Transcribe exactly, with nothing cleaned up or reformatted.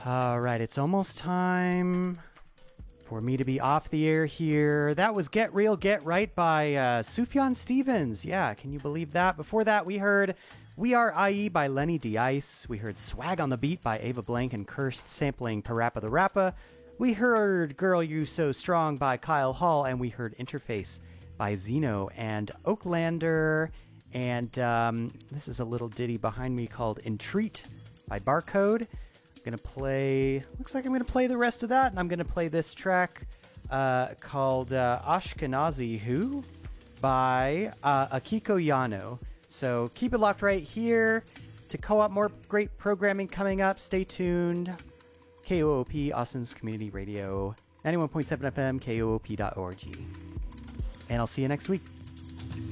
All right, it's almost time for me to be off the air here. That was Get Real, Get Right by uh, Sufjan Stevens. Yeah, can you believe that? Before that, we heard We Are I E by Lenny D-Ice. We heard Swag on the Beat by Ava Blank and Cursed sampling Parappa the Rappa. We heard Girl You So Strong by Kyle Hall, and we heard Interface by Zeno and Oaklander. And um, this is a little ditty behind me called Entreat by Barcode. Gonna play looks like I'm gonna play the rest of that, and I'm gonna play this track uh, called uh, Ashkenazi Who by uh, Akiko Yano. So keep it locked right here to co-op. More great programming coming up. Stay tuned. K O O P, Austin's Community Radio, ninety-one point seven F M, K O O P dot org. And I'll see you next week.